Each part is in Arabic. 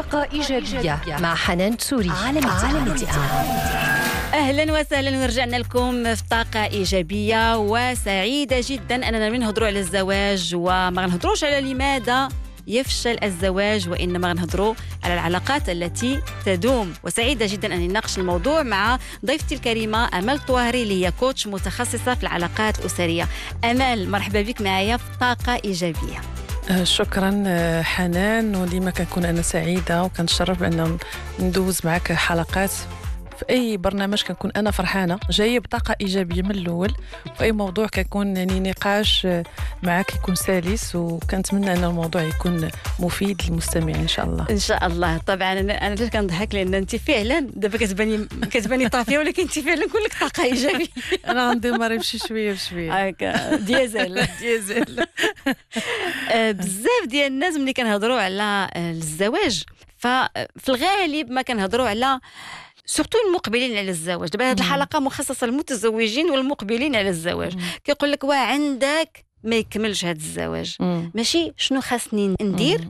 طاقة إيجابية مع حنان تسوري على أهلا وسهلا، ورجعنا لكم في طاقة إيجابية وسعيدة جدا أننا بنهضروا على الزواج، وما غنهضروش على لماذا يفشل الزواج، وإنما غنهضروا على العلاقات التي تدوم. وسعيدة جدا أن نناقش الموضوع مع ضيفتي الكريمة أمال طواهري، اللي هي كوتش متخصصة في العلاقات الأسرية. أمال، مرحبا بك معايا في طاقة إيجابية. شكرا حنان، وديما كنكون أنا سعيدة وكنتشرف بأن ندوز معك حلقات في أي برنامج. كنكون أنا فرحانة جاية بطاقة إيجابية من الأول، في أي موضوع كيكون يعني نقاش معك يكون سلس، وكنتمنى أن الموضوع يكون مفيد للمستمعين إن شاء الله. إن شاء الله. طبعا أنا ليش كنضحك؟ لأن أنت فعلا دابا كتباني طافية، ولكن أنت فعلا كلك طاقة إيجابية. أنا غندير مريم شوية بشوية هكا ديزل. بزاف ديال الناس ملي كنهضروا على الزواج، ففي الغالب ما كنهضروا على سورتو المقبلين على الزواج. دابا هذه الحلقه مخصصه للمتزوجين والمقبلين على الزواج. كيقول لك عندك ما يكملش هذا الزواج، ماشي شنو خاصني ندير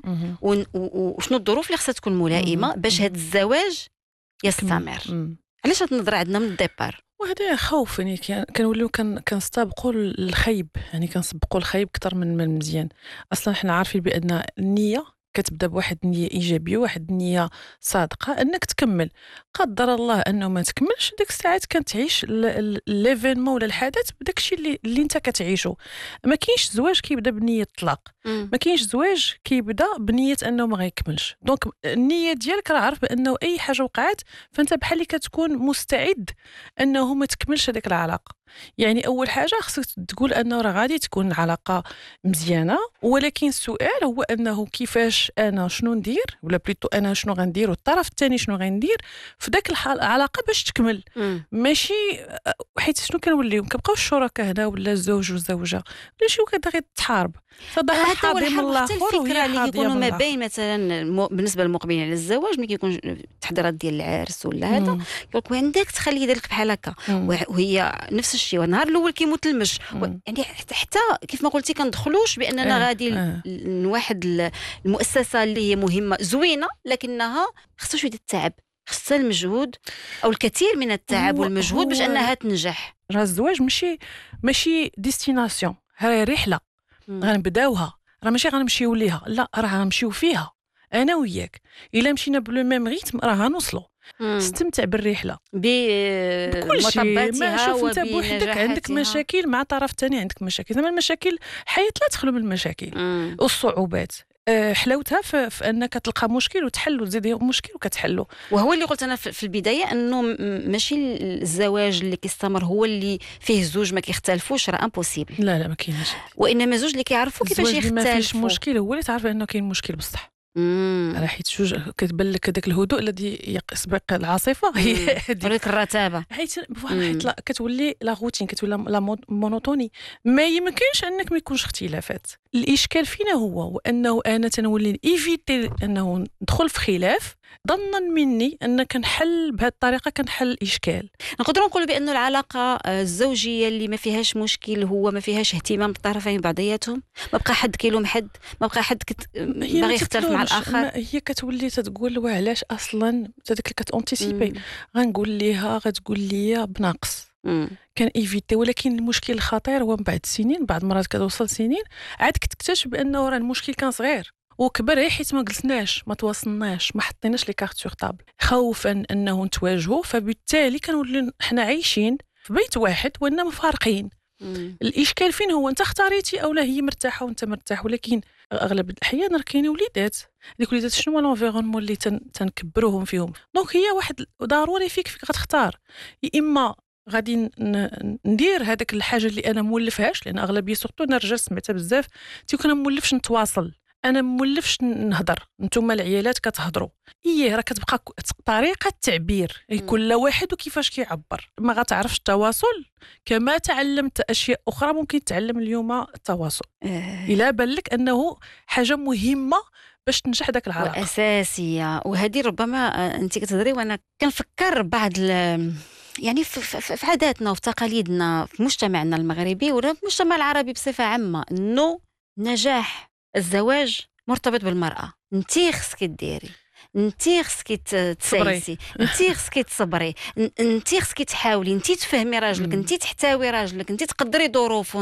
وشنو الظروف اللي خاصها تكون ملائمه باش هذا الزواج يستمر. علاش هاد النظره عندنا من الديبار؟ وهذا خوف، يعني كنوليو كنستبقوا الخيب، يعني كنسبقوا الخيب اكثر من المزيان. اصلا حنا عارفين بان النيه كتبدا بواحد النيه ايجابيه، واحد النيه صادقه انك تكمل. قدر الله انه ما تكملش، ديك الساعات كنتعيش ليفينمون ولا الحدث بداك الشيء اللي انت كتعيشه. ما كاينش زواج كيبدا بنيه الطلاق، ما كاينش زواج كيبدا بنيه انه ما غيكملش. دونك النيه ديالك راه عارف بانه اي حاجه وقعت فانت بحال اللي كتكون مستعد انه ما تكملش هذيك العلاقه. يعني اول حاجه خصك تقول انه راه غادي تكون العلاقه مزيانه، ولكن السؤال هو انه كيفاش انا شنو ندير، ولا بليتو انا شنو غندير والطرف الثاني شنو غندير في داك العلاقه باش تكمل. ماشي حيت شنو كنوليو كنبقاو الشركاء هنا ولا الزوج والزوجه ولا شي وكذا غير تحارب. هذا هو الفكره اللي كيكونوا ما بين مثلا بالنسبه للمقبلين على الزواج، ملي كيكون التحضيرات ديال العرس ولا هذا، يقول لك عندك تخلي يديرك بحال هكا، وهي نفس الشيء. والنهار الاول كيموت المش، يعني حتى كيف ما قلتي كندخلوش باننا غادي لواحد المؤسسه اللي هي مهمه زوينه، لكنها خصها شويه التعب، خصها المجهود او الكثير من التعب والمجهود باش انها تنجح. راه الزواج ماشي ديستيناسيون، هي رحله غنبداوها، راه ماشي غنمشيو ليها، لا راه غنمشيو فيها انا وياك. الا مشينا بلو ميم ريتم راه غنوصلوا. استمتع بالرحله بكل شيء. ما شوف انت بوحدك عندك مشاكل مع طرف ثاني، عندك مشاكل. زعما المشاكل حياة لا تخلو من المشاكل والصعوبات. حلاوتها في انك تلقى مشكل وتحل، وتزيد مشكل وكتحلو. وهو اللي قلت انا في البدايه، انه ماشي الزواج اللي كيستمر هو اللي فيه زوج ما كيختلفوش، راه امبوسيبل. لا ما كاينش، وانما زوج اللي كيعرفوا كيفاش يختلفوا. ما فيش مشكل هو اللي تعرف انه كاين مشكل بصح. راه حيت جوج كتبان لك هذاك الهدوء الذي يسبق العاصفه، هي هذيك الرتابه. حيت كتولي لا روتين، كتولي لا مونوتوني. ما يمكنش انك ما يكونش اختلافات. الاشكال فينا هو انه انا تنولي ايفيتي انه ندخل في خلاف، ظنا مني ان كنحل بهذه الطريقه، كنحل الاشكال. نقدروا نقولوا بانه العلاقه الزوجيه اللي ما فيهاش مشكل هو ما فيهاش اهتمام الطرفين بعضياتهم، ما بقى حد كيلوم حد، ما بقى حد باغي يختلف مع الاخر. هي كتولي تتقول وعلاش اصلا هذاك اللي كتونتيسيبي غنقول ليها غتقول لي بناقص. كان ايفيتي. ولكن المشكل الخطير هو من بعد سنين، بعد مرات كتوصل سنين عاد كتكتشف بانه راه المشكل كان صغير وكبر، حيت ما جلسناش، ما تواصلناش، ما حطيناش لي كارت سور طابل، خوفا انه نتواجهوا. فبالتالي كنولي حنا عايشين في بيت واحد واننا مفارقين. الاشكال فين هو؟ انت اختاريتي او لا هي مرتاحه وانت مرتاح. ولكن اغلب الاحيان راه كاينين وليدات، ديك الوليدات شنو لونفيرونمون اللي تنكبروهم فيهم. دونك هي واحد ضروري فيك غتختار، يا اما غادي ندير هذاك الحاجه اللي انا مولفهاش، لان اغلبيه سورتو انا رجال سمعتها بزاف تيكون انا مولفش نتواصل، انا مولفش نهضر، نتوما العيالات كتهضروا. راه كتبقى طريقه التعبير، كل واحد وكيفاش كيعبر. ما غتعرفش التواصل كما تعلمت اشياء اخرى ممكن تعلم اليوم التواصل. الا بان لك انه حاجه مهمه باش تنجح داك العلاقه واساسيه. وهذه ربما انت كتهضري وانا كنفكر بعض يعني في عاداتنا وفي تقاليدنا في مجتمعنا المغربي ولا في المجتمع العربي بصفه عامه، انه نجاح الزواج مرتبط بالمراه. انتي خصك ديري، انت خصك تسايسي، انت خصك تصبري، انت خصك تحاولي، انت تفهمي راجلك، انت تحتوي راجلك، انت تقدري ظروفه،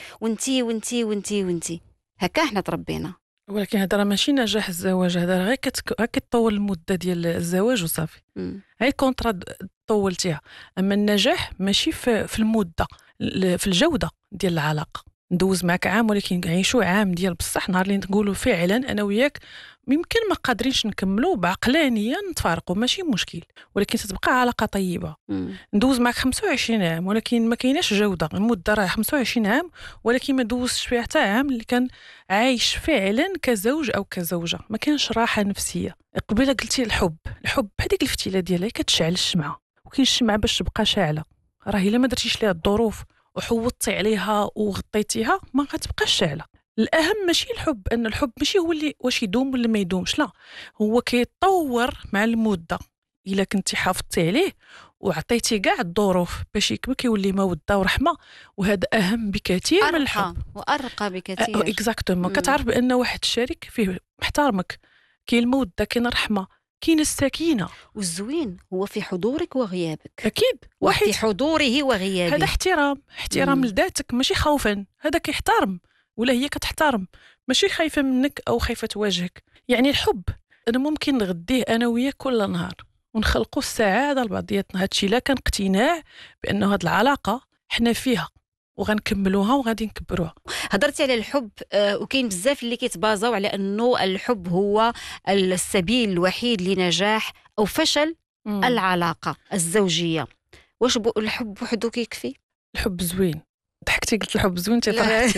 وانت هكا حنا تربينا. ولكن هذا راه ماشي نجاح الزواج، هذا غير كتطول المده ديال الزواج وصافي. هاي كونطرا طولتيها. اما النجاح ماشي في المده، في الجوده ديال العلاقه. ندوز معك عام ولكن نعيشوا عام ديال بصح، نهار اللي نقولوا فعلا انا وياك يمكن ما قادرينش نكملوا بعقلانيا نتفارقوا ماشي مشكل، ولكن تتبقى علاقه طيبه. ندوز معك 25 عام ولكن ما كايناش جوده، المده راه 25 عام ولكن ما دوزتش فيها حتى عام اللي كان عايش فعلا كزوج او كزوجه، ما كانش راحه نفسيه. قبيله قلتي الحب بهذيك الفتيله ديالها كتشعل الشمعه، وكاين الشمعه باش تبقى شاعله راه الا ما درتيش ليها الظروف وحوطتي عليها وغطيتيها ما غتبقاش شاعله. الاهم ماشي الحب، ان الحب ماشي هو اللي واش يدوم ولا ما يدومش، لا هو كيتطور مع المده. الا كنتي حافظتي عليه وعطيتي كاع الظروف باش يكبر كيولي موده ورحمه، وهذا اهم بكثير من الحب وارقى بكثير. اكزاكتومون. كتعرف بان واحد الشريك فيه محترمك، كاين الموده، كاين الرحمه، كاين السكينه. والزوين هو في حضورك وغيابك. اكيد وفي حضوره وغيابه. هذا احترام لذاتك، ماشي خوفا. هذا كيحترم ولا هي كتحترم، ماشي خايفه منك او خايفه تواجهك. يعني الحب انا ممكن نغديه انا وياك كل نهار ونخلقوا السعاده لبعضياتنا. هادشي لا كان اقتناع بانه هاد العلاقه حنا فيها وغنكملوها وغادي نكبروها. هضرتي على الحب وكاين بزاف اللي كيتبازاو على انه الحب هو السبيل الوحيد لنجاح او فشل العلاقه الزوجيه. واش الحب وحده كيكفي؟ الحب زوين. ضحكتي قلت الحب زوين تفرحتي.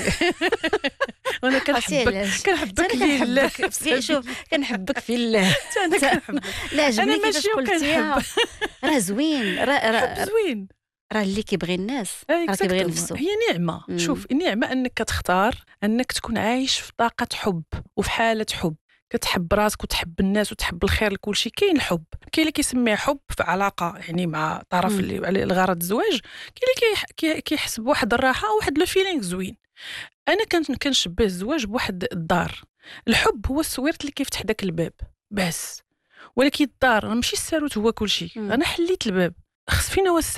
وانا كنحبك لله. شوف كنحبك في الله. انا كنحبك. لا عجبني كيفاش قلتيها. راه زوين، راه زوين، راه اللي كيبغي الناس راه كيبغي نفسه. هي نعمه. شوف النعمه انك كتختار انك تكون عايش في طاقه حب وفي حاله حب، كتحب راسك وتحب الناس وتحب الخير لكل شيء. كاين الحب، كاين اللي كيسميه حب في علاقه يعني مع طرف اللي على الغرض الزواج، كاين اللي كيحس بواحد الراحه او واحد لو فيلينغ زوين. انا كنشبه الزواج بواحد الدار. الحب هو السويرت اللي كيفتح داك الباب بس، ولكن الدار ماشي الساروت هو كل شيء. انا حليت الباب، خص فينا هو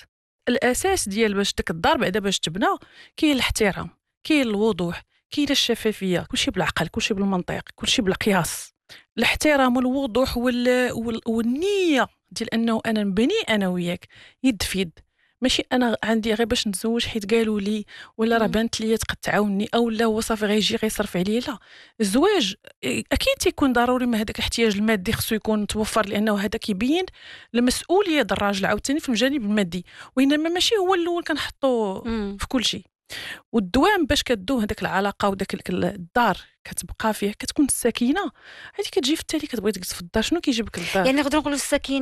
الاساس ديال باش داك الدار بعدا باش تبنى. كاين الاحترام، كاين الوضوح، كاين الشفافيه، كلشي بالعقل، كلشي بالمنطق، كلشي بالقياس. الاحترام والوضوح والنيه ديال انه انا نبني انا وياك يد في يد، ماشي انا عندي غير باش نتزوج حيت قالوا لي ولا راه بانت لي تقد تعاوني او لا هو صافي غيجي غيصرف عليا. لا، الزواج اكيد تيكون ضروري، ما هذاك الاحتياج المادي خصو يكون متوفر، لانه هذا كيبين المسؤوليه ديال الراجل عاوتاني في الجانب المادي، وانما ماشي هو الاول كنحطو في كل شيء. والدوام باش كدوم هذاك العلاقه وداك الدار كتبقى فيه كتكون السكينه. هذه كتجي في التالي كتبغي تجلس في الدار. شنو كيجيبك للدار؟ يعني نقدروا نقولوا السكينه